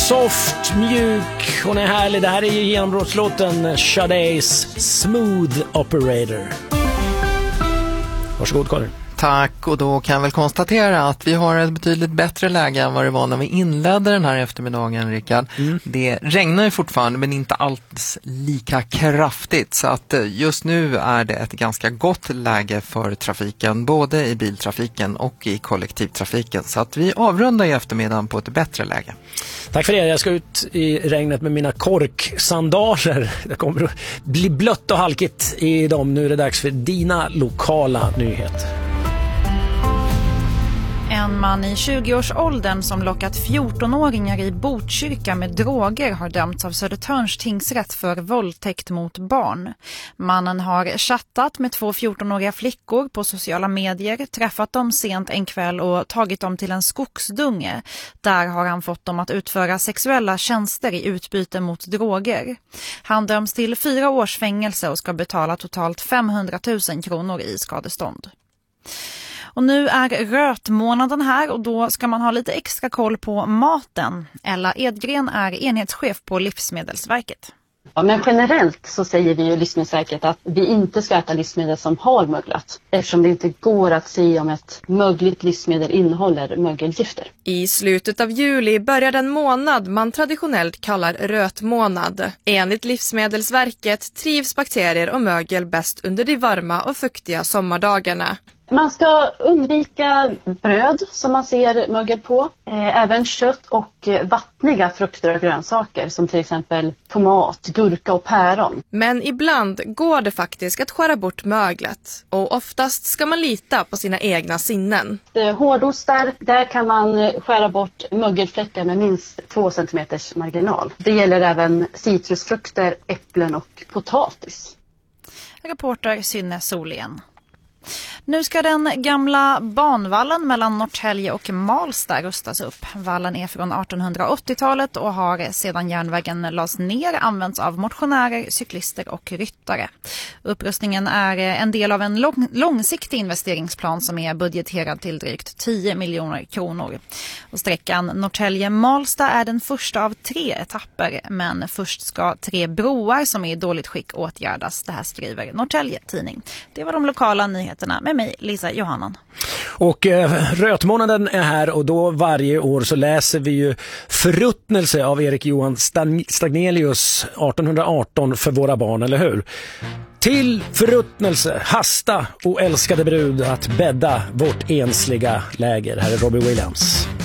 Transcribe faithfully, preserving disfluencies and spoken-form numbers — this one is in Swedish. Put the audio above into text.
soft, mjuk. Hon är härlig. Det här är ju genombrottslåten Sade's Smooth Operator. Varsågod, Karin. Tack, och då kan jag väl konstatera att vi har ett betydligt bättre läge än vad det var när vi inledde den här eftermiddagen, Rickard. Mm. Det regnar ju fortfarande, men inte alls lika kraftigt, så att just nu är det ett ganska gott läge för trafiken, både i biltrafiken och i kollektivtrafiken, så att vi avrundar i eftermiddagen på ett bättre läge. Tack för det. Jag ska ut i regnet med mina korksandaler. Det kommer att bli blött och halkigt i dem. Nu är det dags för dina lokala nyheter. En man i tjugoårsåldern som lockat fjortonåringar i Botkyrka med droger har dömts av Södertörns tingsrätt för våldtäkt mot barn. Mannen har chattat med två fjortonåriga flickor på sociala medier, träffat dem sent en kväll och tagit dem till en skogsdunge. Där har han fått dem att utföra sexuella tjänster i utbyte mot droger. Han döms till fyra års fängelse och ska betala totalt femhundratusen kronor i skadestånd. Och nu är rötmånaden här och då ska man ha lite extra koll på maten. Ella Edgren är enhetschef på Livsmedelsverket. Ja, men generellt så säger vi ju Livsmedelsverket att vi inte ska äta livsmedel som har möglat, eftersom det inte går att se om ett mögligt livsmedel innehåller mögelgifter. I slutet av juli börjar den månad man traditionellt kallar rötmånad. Enligt Livsmedelsverket trivs bakterier och mögel bäst under de varma och fuktiga sommardagarna. Man ska undvika bröd som man ser mögel på, även kött och vattniga frukter och grönsaker som till exempel tomat, gurka och päron. Men ibland går det faktiskt att skära bort möglet och oftast ska man lita på sina egna sinnen. Hårdostar, där kan man skära bort mögelfläckar med minst två centimeters marginal. Det gäller även citrusfrukter, äpplen och potatis. Reporter Synne Solén. Nu ska den gamla banvallen mellan Norrtälje och Malsta rustas upp. Vallen är från artonhundraåttiotalet och har sedan järnvägen lades ner använts av motionärer, cyklister och ryttare. Upprustningen är en del av en lång, långsiktig investeringsplan som är budgeterad till drygt tio miljoner kronor. Och sträckan Norrtälje-Malsta är den första av tre etapper, men först ska tre broar som är i dåligt skick åtgärdas. Det här skriver Norrtälje tidning. Det var de lokala nyheterna med mig, Lisa Johansson. Och eh, rötmånaden är här och då varje år så läser vi ju Förruttnelse av Erik Johan Stagnelius artonhundraarton för våra barn, eller hur? Till förruttnelse, hasta och älskade brud att bädda vårt ensliga läger. Här är Robbie Williams.